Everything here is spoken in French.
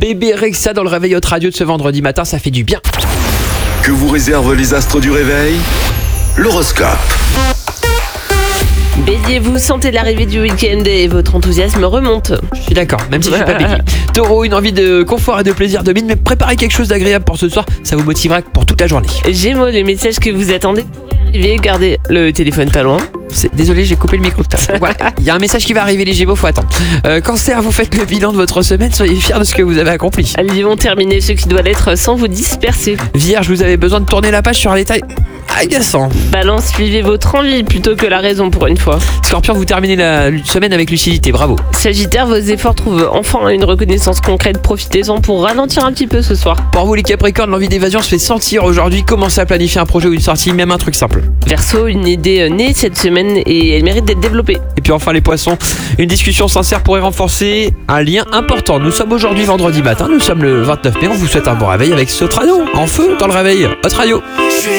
Bébé Rexha dans le réveil Hot Radio de ce vendredi matin, ça fait du bien. Que vous réservent les astres du réveil? L'horoscope. Bélier, vous sentez l'arrivée du week-end et votre enthousiasme remonte. Je suis d'accord, même si je suis pas bélier. Taureau, une envie de confort et de plaisir domine, mais préparez quelque chose d'agréable pour ce soir, ça vous motivera pour toute la journée. Gémeaux, les messages que vous attendez pourraient arriver, gardez le téléphone pas loin. Désolé, j'ai coupé le micro tout à l'heure. Voilà, il y a un message qui va arriver, les Gémeaux, faut attendre. Cancer, vous faites le bilan de votre semaine, soyez fiers de ce que vous avez accompli. Lion, terminez ce qui doit l'être sans vous disperser. Vierge, vous avez besoin de tourner la page sur un détail agaçant. Balance, suivez votre envie plutôt que la raison pour une fois. Scorpion, vous terminez la semaine avec lucidité, bravo. Sagittaire, vos efforts trouvent enfin une reconnaissance concrète, profitez-en pour ralentir un petit peu ce soir. Pour vous les Capricornes, l'envie d'évasion se fait sentir aujourd'hui, commencez à planifier un projet ou une sortie, même un truc simple. Verseau, une idée née cette semaine et elle mérite d'être développée. Et puis enfin les Poissons, une discussion sincère pourrait renforcer un lien important. Nous sommes aujourd'hui vendredi matin, nous sommes le 29 mai, on vous souhaite un bon réveil avec Soprano, en feu dans le réveil, Hot Radio.